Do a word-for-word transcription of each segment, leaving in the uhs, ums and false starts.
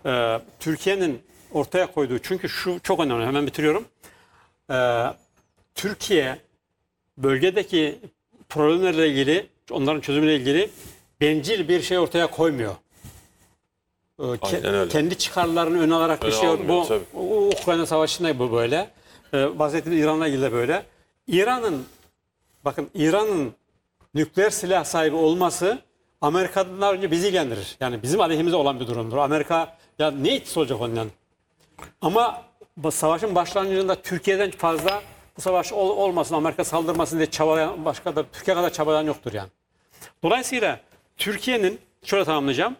e, Türkiye'nin ortaya koyduğu, çünkü şu çok önemli, hemen bitiriyorum. E, Türkiye bölgedeki problemlerle ilgili, onların çözümüyle ilgili bencil bir şey ortaya koymuyor. E, ke, kendi çıkarlarını ön alarak bir öyle şey, olmuyor, bu o, Ukrayna Savaşı'nda bu böyle. E, bahsettiğim İran'la ilgili de böyle. İran'ın, bakın İran'ın nükleer silah sahibi olması Amerika'dan önce bizi ilgilendirir. Yani bizim aleyhimize olan bir durumdur. Amerika ya ne etkisi olacak ondan? Ama bu savaşın başlangıcında Türkiye'den fazla bu savaş ol, olmasın, Amerika saldırmasın diye çabalayan, başka da Türkiye kadar çabalayan yoktur yani. Dolayısıyla Türkiye'nin, şöyle tamamlayacağım.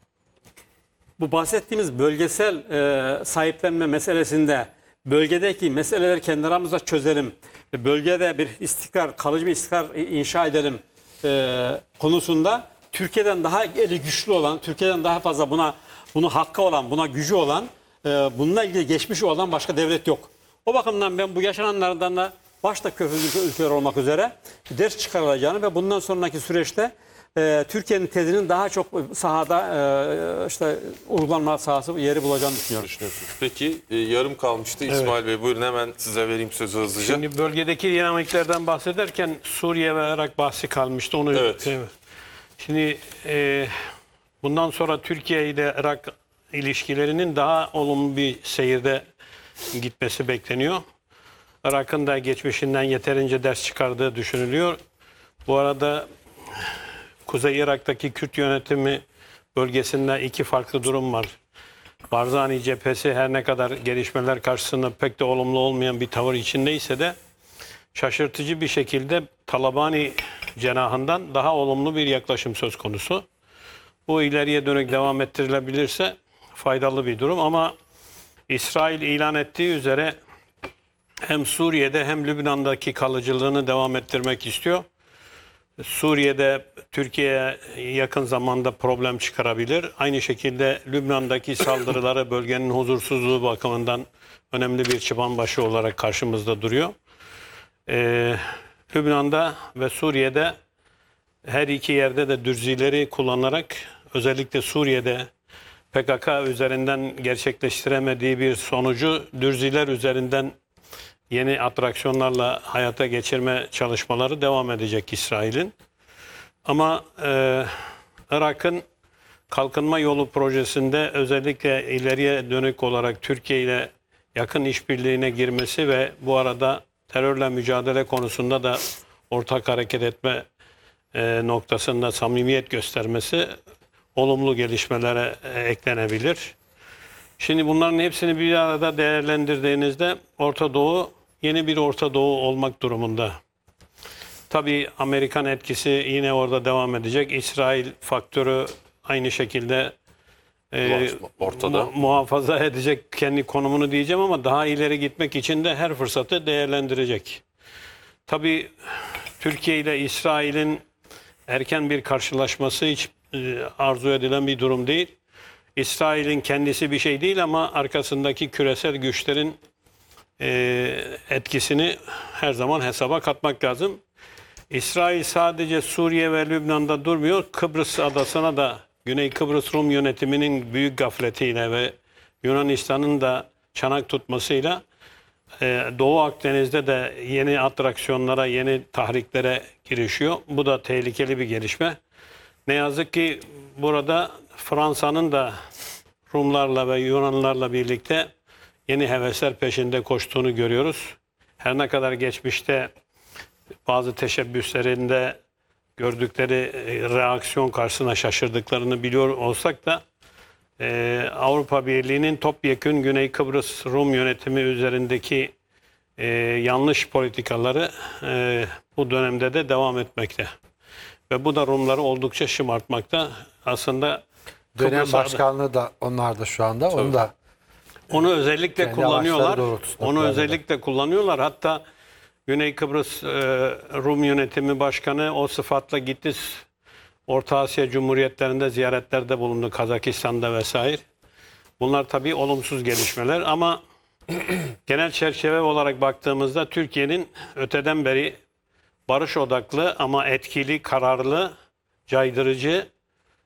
Bu bahsettiğimiz bölgesel e, sahiplenme meselesinde bölgedeki meseleleri kendi aramızda çözelim. Bölgede bir istikrar, kalıcı bir istikrar inşa edelim e, konusunda Türkiye'den daha eli güçlü olan, Türkiye'den daha fazla buna bunu hakkı olan, buna gücü olan, e, bununla ilgili geçmişi olan başka devlet yok. O bakımdan ben bu yaşananlardan da başta körfez ülkeler olmak üzere ders çıkarılacağını ve bundan sonraki süreçte e, Türkiye'nin tezinin daha çok sahada e, işte uygulanma sahası yeri bulacağını düşünüyorum. Peki e, yarım kalmıştı. Evet. İsmail Bey buyurun, hemen size vereyim sözü hızlıca. Şimdi bölgedeki dinamiklerden bahsederken Suriye ve Irak bahsi kalmıştı. Onu evet. evet. Şimdi e, bundan sonra Türkiye ile Irak ilişkilerinin daha olumlu bir seyirde gitmesi bekleniyor. Irak'ın da geçmişinden yeterince ders çıkardığı düşünülüyor. Bu arada Kuzey Irak'taki Kürt yönetimi bölgesinde iki farklı durum var. Barzani cephesi her ne kadar gelişmeler karşısında pek de olumlu olmayan bir tavır içindeyse de şaşırtıcı bir şekilde Talabani cenahından daha olumlu bir yaklaşım söz konusu. Bu ileriye dönük devam ettirilebilirse faydalı bir durum, ama İsrail ilan ettiği üzere hem Suriye'de hem Lübnan'daki kalıcılığını devam ettirmek istiyor. Suriye'de Türkiye'ye yakın zamanda problem çıkarabilir. Aynı şekilde Lübnan'daki saldırıları bölgenin huzursuzluğu bakımından önemli bir çıban başı olarak karşımızda duruyor. Ee, Lübnan'da ve Suriye'de her iki yerde de dürzileri kullanarak, özellikle Suriye'de P K K üzerinden gerçekleştiremediği bir sonucu dürziler üzerinden yeni atraksiyonlarla hayata geçirme çalışmaları devam edecek İsrail'in. Ama e, Irak'ın kalkınma yolu projesinde özellikle ileriye dönük olarak Türkiye ile yakın işbirliğine girmesi ve bu arada terörle mücadele konusunda da ortak hareket etme e, noktasında samimiyet göstermesi olumlu gelişmelere e, eklenebilir. Şimdi bunların hepsini bir arada değerlendirdiğinizde Orta Doğu yeni bir Orta Doğu olmak durumunda. Tabii Amerikan etkisi yine orada devam edecek. İsrail faktörü aynı şekilde e, ortada mu muhafaza edecek kendi konumunu diyeceğim, ama daha ileri gitmek için de her fırsatı değerlendirecek. Tabii Türkiye ile İsrail'in erken bir karşılaşması hiç e, arzu edilen bir durum değil. İsrail'in kendisi bir şey değil, ama arkasındaki küresel güçlerin e, etkisini her zaman hesaba katmak lazım. İsrail sadece Suriye ve Lübnan'da durmuyor. Kıbrıs adasına da, Güney Kıbrıs Rum yönetiminin büyük gafletiyle ve Yunanistan'ın da çanak tutmasıyla e, Doğu Akdeniz'de de yeni atraksiyonlara, yeni tahriklere girişiyor. Bu da tehlikeli bir gelişme. Ne yazık ki burada Fransa'nın da Rumlarla ve Yunanlarla birlikte yeni hevesler peşinde koştuğunu görüyoruz. Her ne kadar geçmişte bazı teşebbüslerinde gördükleri reaksiyon karşısına şaşırdıklarını biliyor olsak da e, Avrupa Birliği'nin topyekün Güney Kıbrıs Rum yönetimi üzerindeki e, yanlış politikaları e, bu dönemde de devam etmekte. Ve bu da Rumları oldukça şımartmakta. Aslında dönem Kıbrıs başkanlığı da onlar da şu anda. Onu da onu özellikle kullanıyorlar. Onu özellikle da. kullanıyorlar. Hatta Güney Kıbrıs e, Rum yönetimi başkanı o sıfatla gitti. Orta Asya Cumhuriyetlerinde ziyaretlerde bulundu. Kazakistan'da vesaire. Bunlar tabii olumsuz gelişmeler, ama genel çerçeve olarak baktığımızda Türkiye'nin öteden beri barış odaklı ama etkili, kararlı, caydırıcı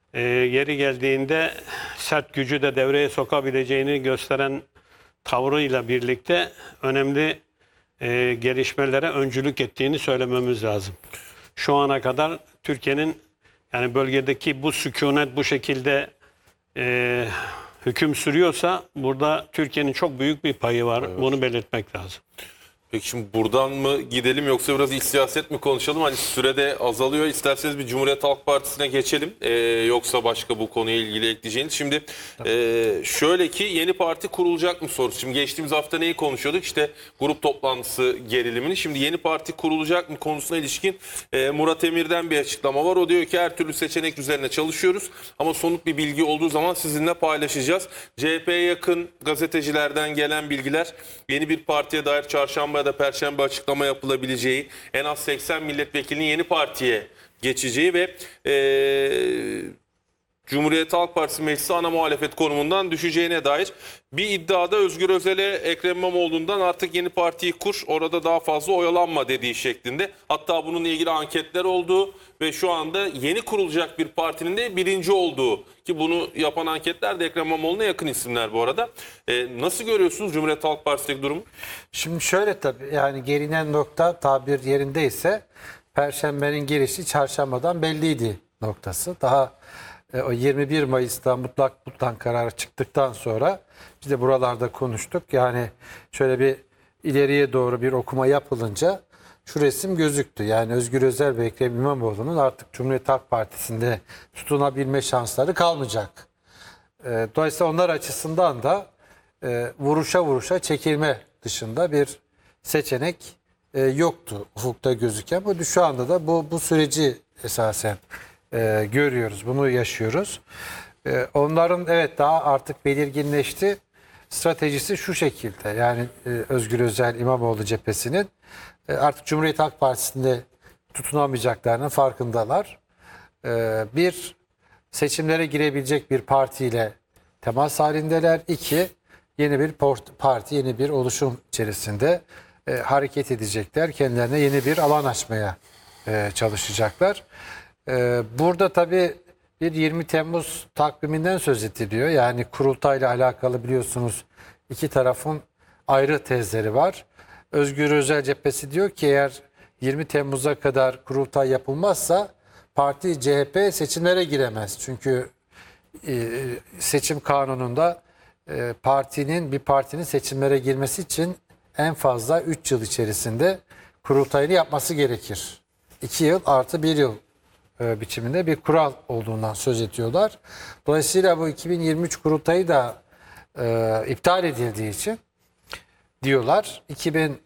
e, yeri geldiğinde sert gücü de devreye sokabileceğini gösteren tavrıyla birlikte önemli e, gelişmelere öncülük ettiğini söylememiz lazım. Şu ana kadar Türkiye'nin yani bölgedeki bu sükunet bu şekilde e, hüküm sürüyorsa burada Türkiye'nin çok büyük bir payı var. Evet. Bunu belirtmek lazım. Peki şimdi buradan mı gidelim yoksa biraz iç siyaset mi konuşalım? Hani sürede azalıyor. İsterseniz bir Cumhuriyet Halk Partisi'ne geçelim. Ee, yoksa başka bu konuyla ilgili ekleyeceğiniz. Şimdi e, şöyle ki yeni parti kurulacak mı sorusu. Şimdi geçtiğimiz hafta neyi konuşuyorduk? İşte grup toplantısı gerilimini. Şimdi yeni parti kurulacak mı konusuna ilişkin e, Murat Emir'den bir açıklama var. O diyor ki her türlü seçenek üzerine çalışıyoruz. Ama somut bir bilgi olduğu zaman sizinle paylaşacağız. C H P'ye yakın gazetecilerden gelen bilgiler yeni bir partiye dair çarşamba ya da perşembe açıklama yapılabileceği, en az seksen milletvekilinin yeni partiye geçeceği ve e, Cumhuriyet Halk Partisi meclisi ana muhalefet konumundan düşeceğine dair bir iddiada Özgür Özel'e Ekrem İmamoğlu'ndan artık yeni partiyi kur, orada daha fazla oyalanma dediği şeklinde. Hatta bununla ilgili anketler olduğu ve şu anda yeni kurulacak bir partinin de birinci olduğu, ki bunu yapan anketler de Ekrem İmamoğlu'na yakın isimler bu arada. Ee, nasıl görüyorsunuz Cumhuriyet Halk Partisi'ndeki durumu? Şimdi şöyle tabii, yani gelinen nokta tabir yerindeyse Perşembenin girişi çarşambadan belliydi noktası. Daha e, o yirmi bir Mayıs'ta mutlak mutlak kararı çıktıktan sonra biz de buralarda konuştuk. Yani şöyle bir ileriye doğru bir okuma yapılınca şu resim gözüktü. Yani Özgür Özel ve Ekrem İmamoğlu'nun artık Cumhuriyet Halk Partisi'nde tutunabilme şansları kalmayacak. E, dolayısıyla onlar açısından da e, vuruşa vuruşa çekilme dışında bir seçenek e, yoktu ufukta gözüken. Bu şu anda da bu bu süreci esasen e, görüyoruz. Bunu yaşıyoruz. E, onların evet daha artık belirginleşti. Stratejisi şu şekilde. Yani e, Özgür Özel İmamoğlu cephesinin e, artık Cumhuriyet Halk Partisi'nde tutunamayacaklarının farkındalar. E, bir, seçimlere girebilecek bir partiyle temas halindeler. İki, yeni bir parti, yeni bir oluşum içerisinde e, hareket edecekler. Kendilerine yeni bir alan açmaya e, çalışacaklar. E, burada tabii bir yirmi Temmuz takviminden söz ediliyor. Yani kurultayla alakalı biliyorsunuz iki tarafın ayrı tezleri var. Özgür Özel cephesi diyor ki eğer yirmi Temmuz'a kadar kurultay yapılmazsa parti C H P seçimlere giremez. Çünkü e, seçim kanununda e, partinin bir partinin seçimlere girmesi için en fazla üç yıl içerisinde kurultayını yapması gerekir. iki yıl artı bir yıl e, biçiminde bir kural olduğundan söz ediyorlar. Dolayısıyla bu iki bin yirmi üç kurultayı da e, iptal edildiği için diyorlar iki bin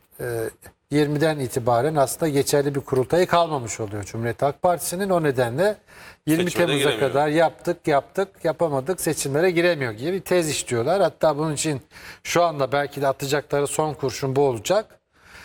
yirmiden itibaren aslında geçerli bir kurultayı kalmamış oluyor Cumhuriyet Halk Partisi'nin. O nedenle yirmi Temmuz'a kadar yaptık yaptık yapamadık seçimlere giremiyor gibi bir tez işliyorlar. Hatta bunun için şu anda belki de atacakları son kurşun bu olacak.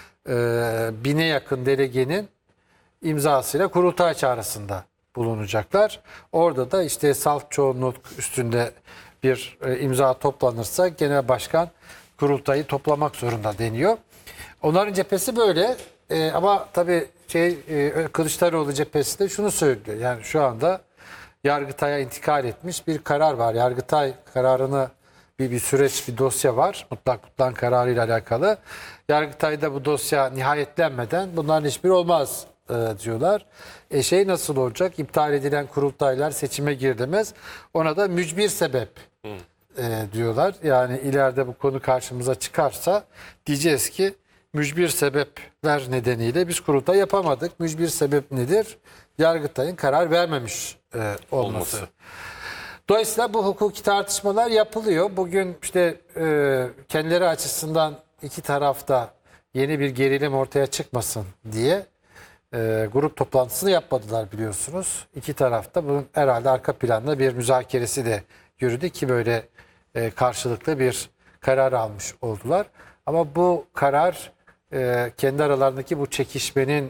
Ee, bine yakın delegenin imzasıyla kurultay çağrısında bulunacaklar. Orada da işte salt çoğunluk üstünde bir e, imza toplanırsa genel başkan kurultayı toplamak zorunda deniyor. Onların cephesi böyle e, ama tabii şey, e, Kılıçdaroğlu cephesi de şunu söylüyor. Yani şu anda Yargıtay'a intikal etmiş bir karar var. Yargıtay kararını bir, bir süreç, bir dosya var. Mutlak mutlak kararıyla alakalı. Yargıtay'da bu dosya nihayetlenmeden bunların hiçbiri olmaz e, diyorlar. E şey nasıl olacak? İptal edilen kurultaylar seçime girdemez. Ona da mücbir sebep e, diyorlar. Yani ileride bu konu karşımıza çıkarsa diyeceğiz ki mücbir sebepler nedeniyle biz kurultay yapamadık. Mücbir sebep nedir? Yargıtay'ın karar vermemiş e, olması. olması. Dolayısıyla bu hukuki tartışmalar yapılıyor. Bugün işte e, kendileri açısından iki tarafta yeni bir gerilim ortaya çıkmasın diye e, grup toplantısını yapmadılar biliyorsunuz. İki tarafta bunun herhalde arka planda bir müzakeresi de yürüdü ki böyle e, karşılıklı bir karar almış oldular. Ama bu karar e, kendi aralarındaki bu çekişmenin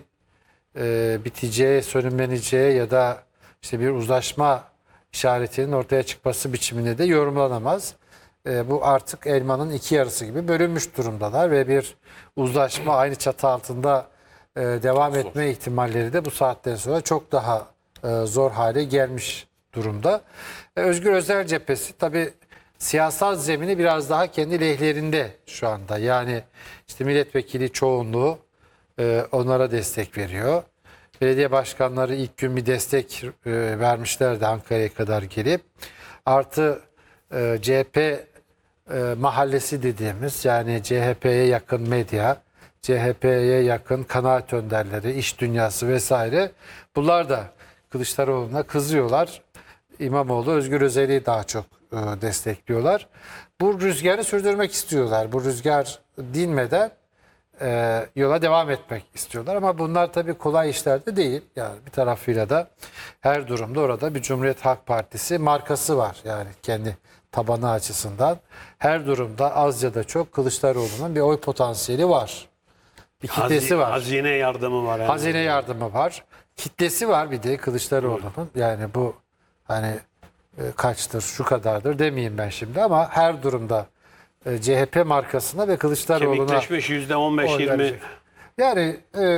e, biteceği, sönümleneceği ya da işte bir uzlaşma işaretinin ortaya çıkması biçiminde de yorumlanamaz. E, bu artık elmanın iki yarısı gibi bölünmüş durumdalar ve bir uzlaşma aynı çatı altında e, devam etme ihtimalleri de bu saatten sonra çok daha e, zor hale gelmiş durumda. E, Özgür Özel cephesi tabii siyasal zemini biraz daha kendi lehlerinde şu anda. Yani işte milletvekili çoğunluğu e, onlara destek veriyor. Belediye başkanları ilk gün bir destek e, vermişlerdi Ankara'ya kadar gelip. Artı e, C H P e, mahallesi dediğimiz, yani C H P'ye yakın medya, C H P'ye yakın kanaat önderleri, iş dünyası vesaire, bunlar da Kılıçdaroğlu'na kızıyorlar. İmamoğlu, Özgür Özel'i daha çok e, destekliyorlar. Bu rüzgarı sürdürmek istiyorlar. Bu rüzgar dinmeden e, yola devam etmek istiyorlar. Ama bunlar tabii kolay işler de değil. Yani bir tarafıyla da her durumda orada bir Cumhuriyet Halk Partisi markası var. Yani kendi tabanı açısından her durumda az ya da çok Kılıçdaroğlu'nun bir oy potansiyeli var. Bir kitlesi Hazi- var. Hazine yardımı var. yani. Hazine yardımı var. Kitlesi var bir de Kılıçdaroğlu'nun. Yani bu hani e, kaçtır, şu kadardır demeyeyim ben şimdi, ama her durumda e, C H P markasına ve Kılıçdaroğlu'na Kemikleşmiş yüzde on beş oy yirmi. verecek. Yani e,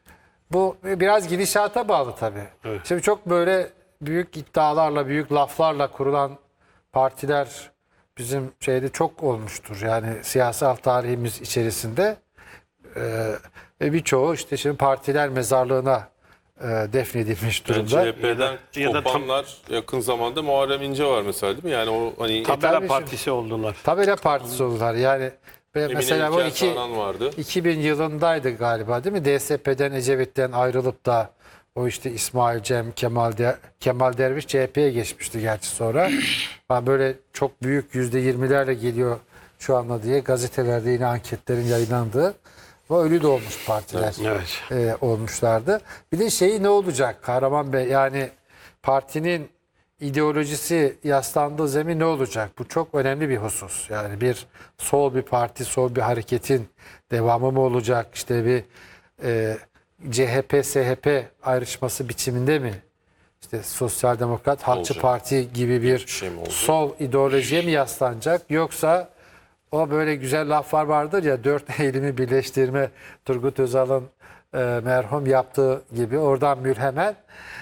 bu biraz gidişata bağlı tabii. Evet. Şimdi çok böyle büyük iddialarla, büyük laflarla kurulan partiler bizim şeyde çok olmuştur. Yani siyasal tarihimiz içerisinde e, ve birçoğu işte şimdi partiler mezarlığına e, defnedilmiş Yani durumda. C H P'den ya da tam- kopanlar yakın zamanda Muharrem İnce var mesela, değil mi? Yani o hani Tabela tabii partisi oldular. Tabela partisi oldular. Yani ve Emine mesela bu İlker iki, Tarhan vardı. iki bin yılındaydı galiba, değil mi? D S P'den, Ecevit'ten ayrılıp da o işte İsmail Cem, Kemal, Der Kemal Derviş C H P'ye geçmişti gerçi sonra. Ama böyle çok büyük yüzde yirmilerle geliyor şu anda diye gazetelerde yine anketlerin yayınlandığı, o ölü doğmuş partiler Evet. e, olmuşlardı. Bir de şeyi ne olacak Kahraman Bey, yani partinin ideolojisi yaslandığı zemin ne olacak? Bu çok önemli bir husus. Yani bir sol bir parti, sol bir hareketin devamı mı olacak? İşte bir e, C H P S H P ayrışması biçiminde mi? İşte Sosyal Demokrat, Halkçı Olacak. Parti gibi bir Bir şey mi olacak? sol ideolojiye mi yaslanacak? Yoksa o böyle güzel laflar vardır ya, dört eylemi birleştirme, Turgut Özal'ın e, merhum yaptığı gibi, oradan mülhemen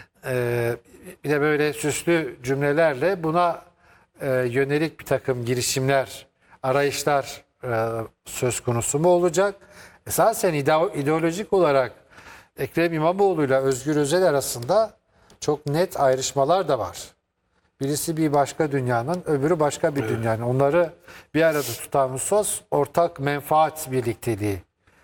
e, bir de böyle süslü cümlelerle buna e, yönelik bir takım girişimler, arayışlar e, söz konusu mu olacak? Esasen ide- ideolojik olarak Ekrem İmamoğlu ile Özgür Özel arasında çok net ayrışmalar da var. Birisi bir başka dünyanın, öbürü başka bir dünyanın. Onları bir arada tutan husus ortak menfaat birlikteliği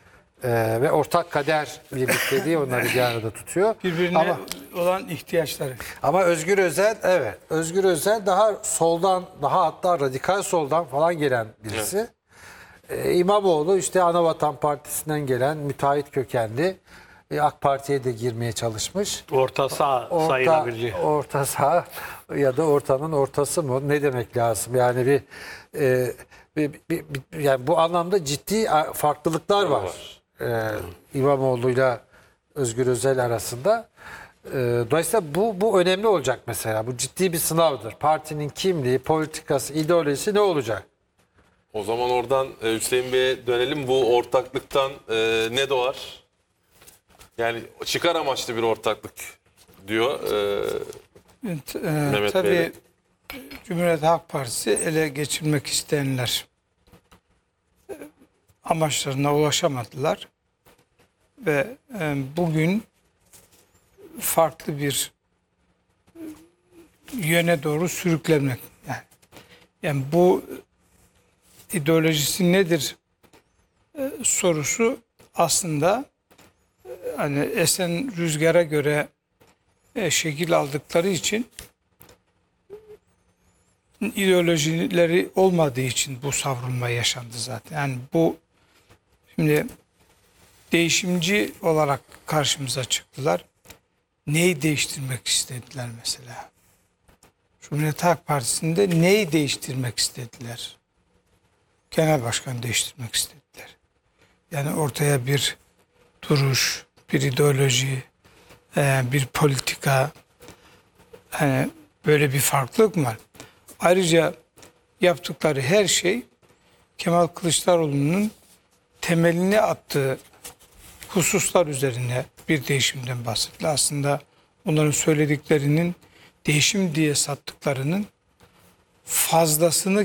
Ee, ve ortak kader birlikteliği onları bir arada tutuyor. Birbirine Ama, olan ihtiyaçları. ama Özgür Özel, evet, Özgür Özel daha soldan, daha hatta radikal soldan falan gelen birisi. Ee, İmamoğlu işte Anavatan Partisi'nden gelen müteahhit kökenli, e, AK Parti'ye de girmeye çalışmış. Orta sağ Orta, sayılabilecek. orta saha ya da ortanın ortası mı? Ne demek lazım? Yani bir, e, bir, bir- bir- yani bu anlamda ciddi a- farklılıklar var. var. E, İmamoğlu'yla Özgür Özel arasında. E, dolayısıyla bu bu önemli olacak mesela. Bu ciddi bir sınavdır. Partinin kimliği, politikası, ideolojisi ne olacak? O zaman oradan e, Hüseyin Bey'e dönelim. Bu ortaklıktan e, ne doğar? Yani çıkar amaçlı bir ortaklık diyor. E, Evet, e, Mehmet tabii Bey'le. Cumhuriyet Halk Partisi ele geçirmek isteyenler e, amaçlarına ulaşamadılar ve e, bugün farklı bir e, yöne doğru sürüklenmek. Yani, yani bu ideolojisi nedir e, sorusu aslında e, hani esen rüzgara göre e, şekil aldıkları için, ideolojileri olmadığı için bu savrulma yaşandı zaten. Yani bu şimdi değişimci olarak karşımıza çıktılar. Neyi değiştirmek istediler mesela? Cumhuriyet Halk Partisi'nde neyi değiştirmek istediler? Genel başkanı değiştirmek istediler. Yani ortaya bir duruş, bir ideoloji, e, bir politika, yani böyle bir farklılık mı var? Ayrıca yaptıkları her şey Kemal Kılıçdaroğlu'nun temelini attığı hususlar üzerine bir değişimden bahsetti. Aslında onların söylediklerinin değişim diye sattıklarının fazlasını